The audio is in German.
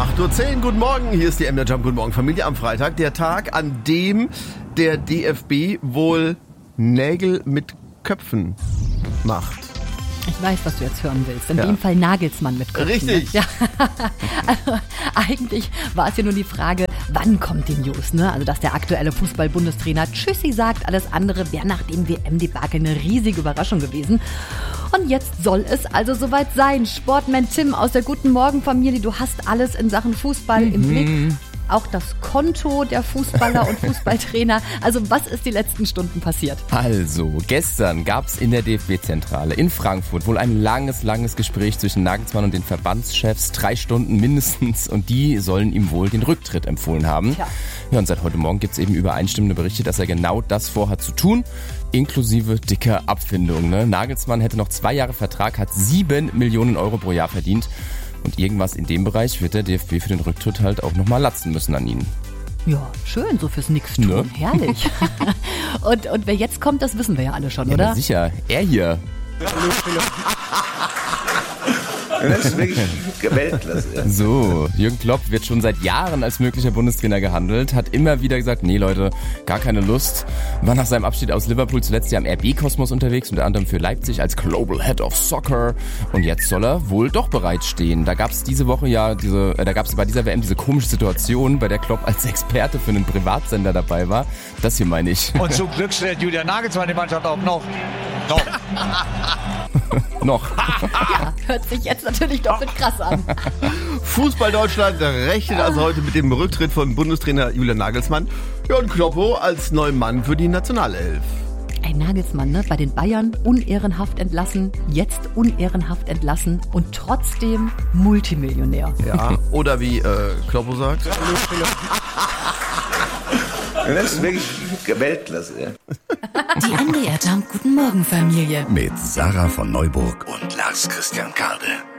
8:10 Uhr, guten Morgen, hier ist die MDR Jump, guten Morgen Familie am Freitag. Der Tag, an dem der DFB wohl Nägel mit Köpfen macht. Ich weiß, was du jetzt hören willst. In dem Fall Nagelsmann mit Köpfen. Richtig. Ja. Also, eigentlich war es ja nur die Frage, wann kommt die News? Ne? Also, dass der aktuelle Fußball-Bundestrainer Tschüssi sagt, alles andere wäre nach dem WM-Debakel eine riesige Überraschung gewesen. Und jetzt soll es also soweit sein. Sportman Tim aus der Guten Morgen Familie, du hast alles in Sachen Fußball im Blick. Auch das Konto der Fußballer und Fußballtrainer. Also was ist die letzten Stunden passiert? Also, gestern gab es in der DFB-Zentrale in Frankfurt wohl ein langes Gespräch zwischen Nagelsmann und den Verbandschefs. 3 Stunden mindestens. Und die sollen ihm wohl den Rücktritt empfohlen haben. Tja. Ja, und seit heute Morgen gibt es eben übereinstimmende Berichte, dass er genau das vorhat zu tun. Inklusive dicker Abfindung. Ne? Nagelsmann hätte noch 2 Jahre Vertrag, hat 7 Millionen Euro pro Jahr verdient. Und irgendwas in dem Bereich wird der DFB für den Rücktritt halt auch nochmal latzen müssen an ihn. Ja, schön, so fürs Nix-Tun. Ne? Herrlich. und wer jetzt kommt, das wissen wir ja alle schon, oder? Ja, sicher. Er hier. Das ist wirklich Weltklasse. So, Jürgen Klopp wird schon seit Jahren als möglicher Bundestrainer gehandelt, hat immer wieder gesagt, nee Leute, gar keine Lust. War nach seinem Abschied aus Liverpool zuletzt ja im RB-Kosmos unterwegs, unter anderem für Leipzig als Global Head of Soccer. Und jetzt soll er wohl doch bereitstehen. Da gab es diese Woche ja bei dieser WM diese komische Situation, bei der Klopp als Experte für einen Privatsender dabei war. Das hier meine ich. Und zum Glück stellt Julian Nagelsmann die Mannschaft auch noch. Noch. Ja, hört sich jetzt natürlich doppelt krass an. Fußball Deutschland rechnet also heute mit dem Rücktritt von Bundestrainer Julian Nagelsmann. Ja, und Kloppo als neuen Mann für die Nationalelf. Ey, Nagelsmann, ne? Bei den Bayern unehrenhaft entlassen, jetzt unehrenhaft entlassen und trotzdem Multimillionär. Ja, oder wie Kloppo sagt. Das ist wirklich Weltklasse. Die MDR Jump Guten Morgen Familie. Mit Sarah von Neuburg und Lars Christian Kade.